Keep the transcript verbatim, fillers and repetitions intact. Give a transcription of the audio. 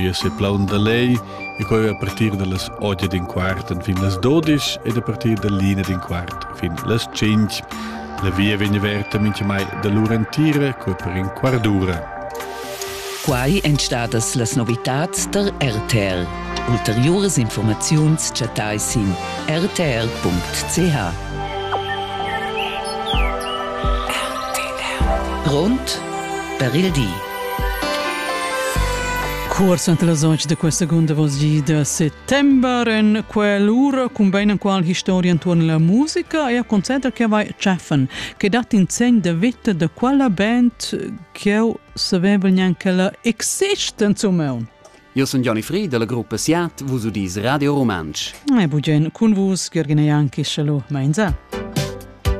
poi se plaun da lei e poi a partir de las otto din quart fin las dodici ed a partir de l'una din quart fin las cinque. La via viene aperta mince mai da l'urantire co per in quart d'ura. Quai entstadas las novitats der R T R. Ulteriores informaziuns chatai sin r t r punct c h. Rund per il di. Corsa ante las oggi de questa seconda volta di settembre in quell'ora combina qual storia intorno alla musica e a concentra che vai Ceffen che dat in segno de vita de quella band che sapeva neanche la esiste insomma. Io sono Johnny Free della gruppa Siat, vus udis Radio Romansch. E bugen con vus, Gheorghe Neanchi, shalom, mainza.